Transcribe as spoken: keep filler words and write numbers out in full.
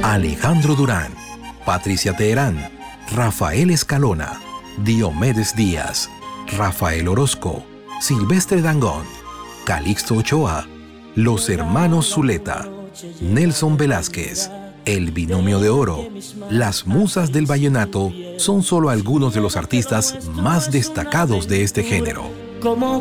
Alejandro Durán, Patricia Teherán, Rafael Escalona, Diomedes Díaz, Rafael Orozco, Silvestre Dangond, Calixto Ochoa, los hermanos Zuleta, Nelson Velázquez, El Binomio de Oro, las Musas del Vallenato son solo algunos de los artistas más destacados de este género. Como